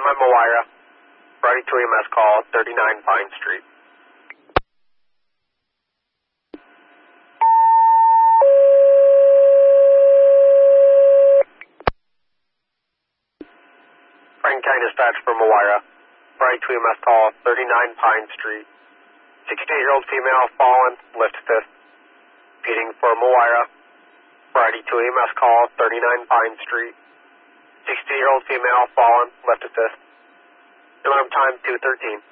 my Moira. Friday 2 EMS call, 39 Pine Street. Franklin County Dispatch for Moira. Friday 2 EMS call, 39 Pine Street. 68-year-old female fallen, lift fifth. Repeating for Moira. Friday 2 EMS call, 39 Pine Street. 68-year-old female fallen, left to fifth. Alarm time 213.